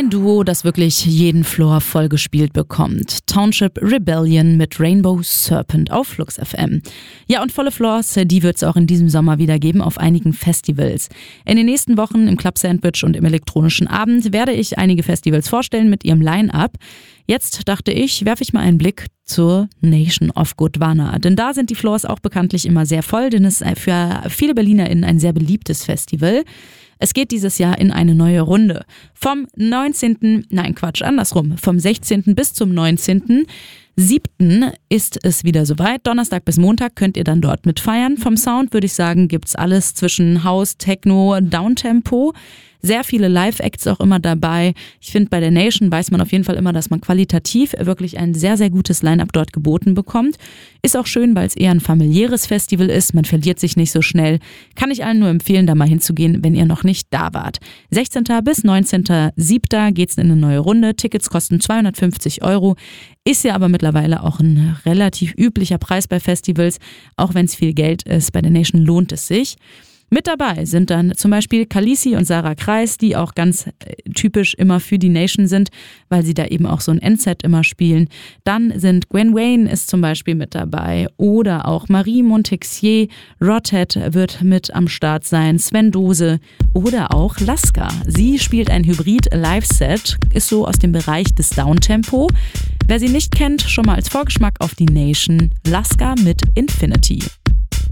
Ein Duo, das wirklich jeden Floor vollgespielt bekommt. Township Rebellion mit Rainbow Serpent auf Flux FM. Ja, und volle Floors, die wird es auch in diesem Sommer wieder geben auf einigen Festivals. In den nächsten Wochen im Club Sandwich und im elektronischen Abend werde ich einige Festivals vorstellen mit ihrem Line-Up. Jetzt dachte ich, werfe ich mal einen Blick zur Nation of Gondwana. Denn da sind die Floors auch bekanntlich immer sehr voll, denn es ist für viele BerlinerInnen ein sehr beliebtes Festival. Es geht dieses Jahr in eine neue Runde. Vom 16. bis zum 19.07. ist es wieder soweit. Donnerstag bis Montag könnt ihr dann dort mitfeiern. Vom Sound würde ich sagen, gibt's alles zwischen House, Techno, Downtempo. Sehr viele Live-Acts auch immer dabei. Ich finde, bei der Nation weiß man auf jeden Fall immer, dass man qualitativ wirklich ein sehr, sehr gutes Line-Up dort geboten bekommt. Ist auch schön, weil es eher ein familiäres Festival ist. Man verliert sich nicht so schnell. Kann ich allen nur empfehlen, da mal hinzugehen, wenn ihr noch nicht da wart. 16. bis 19.07. geht's in eine neue Runde. Tickets kosten 250 €. Ist ja aber mittlerweile auch ein relativ üblicher Preis bei Festivals. Auch wenn es viel Geld ist, bei der Nation lohnt es sich. Mit dabei sind dann zum Beispiel Khaleesi und Sarah Kreis, die auch ganz typisch immer für die Nation sind, weil sie da eben auch so ein Endset immer spielen. Dann sind Gwen Wayne ist zum Beispiel mit dabei oder auch Marie Montexier, Rodhead wird mit am Start sein, Sven Dose oder auch Laska. Sie spielt ein Hybrid-Live-Set, ist so aus dem Bereich des Downtempo. Wer sie nicht kennt, schon mal als Vorgeschmack auf die Nation, Laska mit Infinity.